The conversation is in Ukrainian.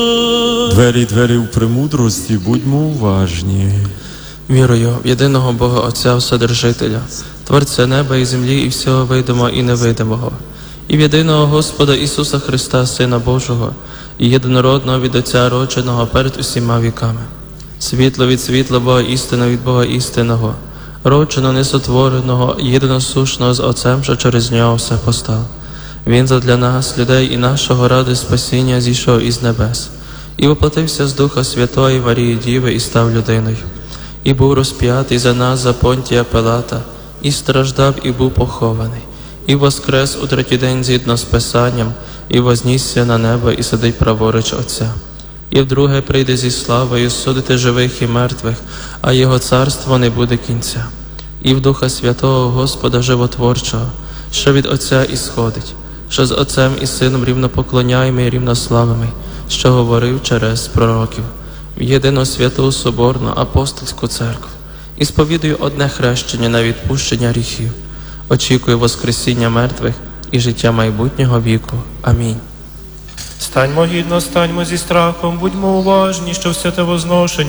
Двері в премудрості, будьмо уважні. Вірую в єдиного Бога Отця Вседержителя, Творця неба і землі і всього видимого і невидимого, і в єдиного Господа Ісуса Христа, Сина Божого, і єдинородного від Отця родженого перед усіма віками. Світло від світла Бога істина від Бога істинного, роджено несотвореного, єдиносушного з Отцем, що через нього все постало. Він задля нас, людей і нашого ради спасіння, зійшов із небес, і воплотився з Духа Святої Марії Діви і став людиною. І був розп'ятий за нас за Понтія Пилата, і страждав, і був похований, і воскрес у третій день згідно з Писанням, і вознісся на небо, і сидить праворуч Отця. І вдруге прийде зі славою судити живих і мертвих, а його царство не буде кінця. І в Духа Святого Господа Животворчого, що від Отця ісходить, що з Отцем і Сином рівнопоклоняємий і рівнославимий, що говорив через пророків, в єдину святу соборну апостольську церкву, і сповідую одне хрещення на відпущення гріхів, очікую воскресіння мертвих і життя майбутнього віку. Амінь. Станьмо гідно, станьмо зі страхом, будьмо уважні, що все те возношення